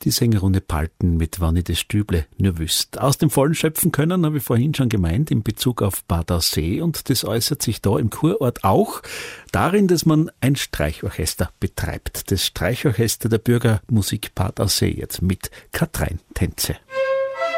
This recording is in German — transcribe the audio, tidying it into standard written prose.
Die Sängerrunde Palten mit Wann ich das Stüble nur wüsst. Aus dem Vollen schöpfen können, habe ich vorhin schon gemeint, in Bezug auf Bad Aussee. Und das äußert sich da im Kurort auch darin, dass man ein Streichorchester betreibt. Das Streichorchester der Bürgermusik Bad Aussee jetzt mit Katrein Tänze.